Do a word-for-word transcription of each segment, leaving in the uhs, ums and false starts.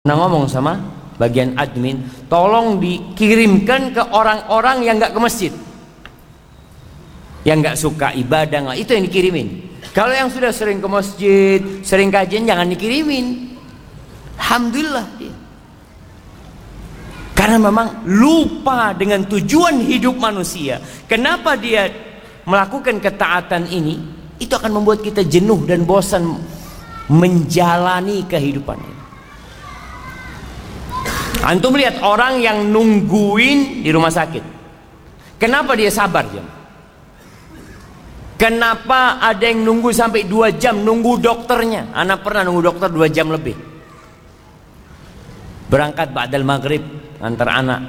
Nah, ngomong sama bagian admin, tolong dikirimkan ke orang-orang yang nggak ke masjid, yang nggak suka ibadah, nggak, itu yang dikirimin. Kalau yang sudah sering ke masjid, sering kajian, jangan dikirimin. Alhamdulillah dia. Karena memang lupa dengan tujuan hidup manusia. Kenapa dia melakukan ketaatan ini? Itu akan membuat kita jenuh dan bosan menjalani kehidupan ini. Antum lihat orang yang nungguin di rumah sakit. Kenapa dia sabar jam? Kenapa ada yang nunggu sampai dua jam nunggu dokternya? Anak pernah nunggu dokter dua jam lebih. Berangkat ba'dal maghrib antar anak.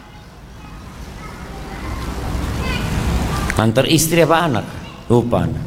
Antar istri apa anak? Lupa anak.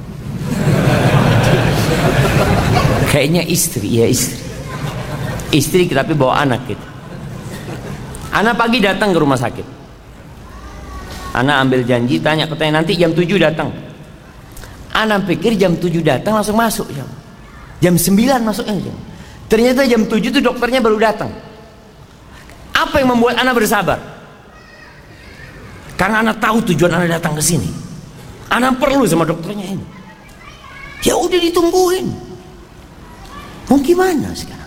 Kayaknya istri, ya istri. Istri tapi bawa anak gitu. Anak pagi datang ke rumah sakit. Anak ambil janji, tanya katanya nanti jam tujuh datang. Anak pikir jam tujuh datang langsung masuk jam. Jam sembilan masuknya jam. Ternyata jam tujuh itu dokternya baru datang. Apa yang membuat anak bersabar? Karena anak tahu tujuan anak datang ke sini. Anak perlu sama dokternya ini. Ya udah ditungguin. Mau gimana sekarang?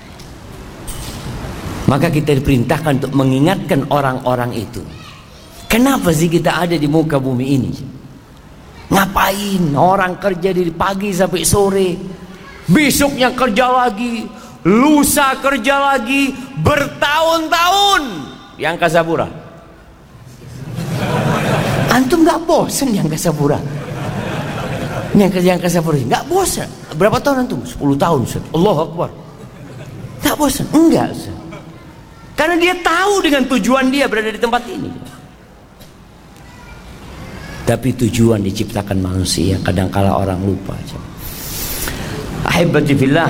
Maka kita diperintahkan untuk mengingatkan orang-orang itu. Kenapa sih kita ada di muka bumi ini? Ngapain? Orang kerja dari pagi sampai sore, besoknya kerja lagi, lusa kerja lagi, bertahun-tahun di Angkasa Pura. Antum gak bosan di Angkasa Pura? Yang kerja di Angkasa Pura gak bosan? Berapa tahun antum? sepuluh tahun. Allahu Akbar. Gak bosan? Enggak. Karena dia tahu dengan tujuan dia berada di tempat ini. Tapi tujuan diciptakan manusia, kadangkala orang lupa. Ahibati fillah,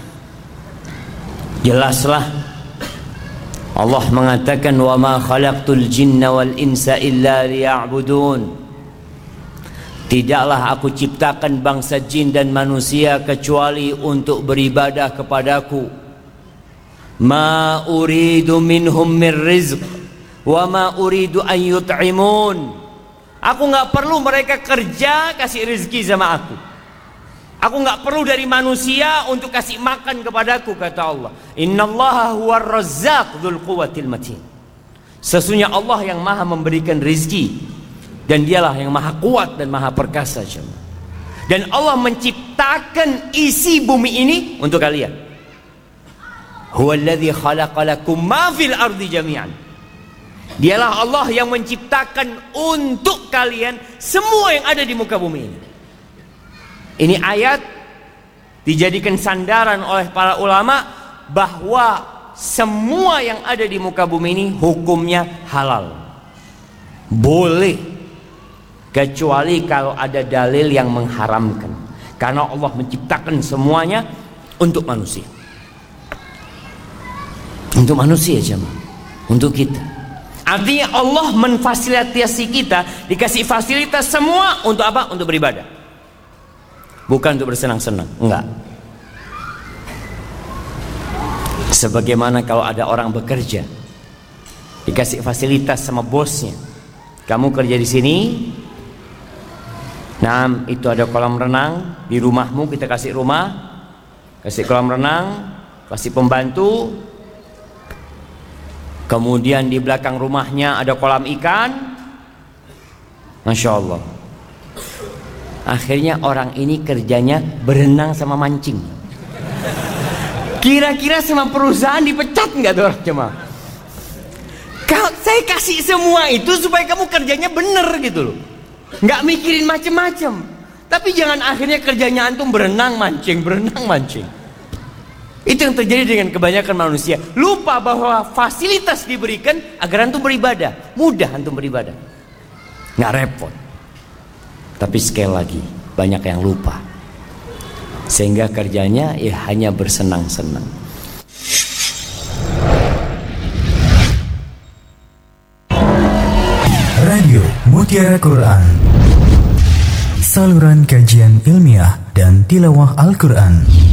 jelaslah Allah mengatakan wa ma khalaqtul jinna wal insa illa liya'budun. Tidaklah aku ciptakan bangsa jin dan manusia kecuali untuk beribadah kepadaku. Ma uridu minhum min rizq wa ma uridu an yut'imun. Aku nggak perlu mereka kerja kasih rezeki sama aku. Aku nggak perlu dari manusia untuk kasih makan kepadaku, kata Allah. Innallaha huwar razzaq dzul quwwatil matin. Sesungguhnya Allah yang maha memberikan rezeki dan dialah yang maha kuat dan maha perkasa. Dan Allah menciptakan isi bumi ini untuk kalian. Huwallazi khalaqalakum ma fil ardi jami'an. Dialah Allah yang menciptakan untuk kalian semua yang ada di muka bumi ini. Ini ayat dijadikan sandaran oleh para ulama bahwa semua yang ada di muka bumi ini hukumnya halal. Boleh kecuali kalau ada dalil yang mengharamkan. Karena Allah menciptakan semuanya untuk manusia. Untuk manusia jemaah, untuk kita. Artinya Allah memfasilitasi kita, dikasih fasilitas semua untuk apa? Untuk beribadah. Bukan untuk bersenang-senang, enggak. Sebagaimana kalau ada orang bekerja, dikasih fasilitas sama bosnya. Kamu kerja di sini, nah itu ada kolam renang di rumahmu, kita kasih rumah, kasih kolam renang, kasih pembantu. Kemudian di belakang rumahnya ada kolam ikan. Masya Allah. Akhirnya orang ini kerjanya berenang sama mancing. Kira-kira sama perusahaan dipecat nggak tuh orang jemaah? Saya kasih semua itu supaya kamu kerjanya bener gitu loh. Nggak mikirin macem-macem. Tapi jangan akhirnya kerjanya antum berenang mancing, berenang mancing. Itu yang terjadi dengan kebanyakan manusia. Lupa bahwa fasilitas diberikan agar antum beribadah. Mudah antum beribadah, nggak repot. Tapi sekali lagi banyak yang lupa, sehingga kerjanya ya hanya bersenang-senang. Radio Mutiara Quran, saluran kajian ilmiah dan tilawah Al-Quran.